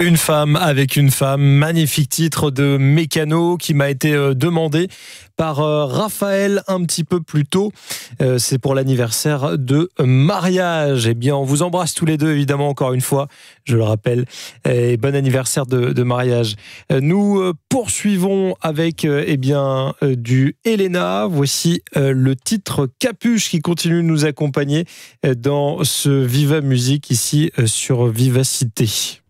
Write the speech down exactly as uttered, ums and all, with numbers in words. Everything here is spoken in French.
Une femme avec une femme, magnifique titre de Mécano qui m'a été demandé par Raphaël un petit peu plus tôt. C'est pour l'anniversaire de mariage. Eh bien, on vous embrasse tous les deux, évidemment, encore une fois, je le rappelle. Et bon anniversaire de, de mariage. Nous poursuivons avec eh bien, du Elena. Voici le titre Capuche qui continue de nous accompagner dans ce Viva Musique ici sur Vivacité.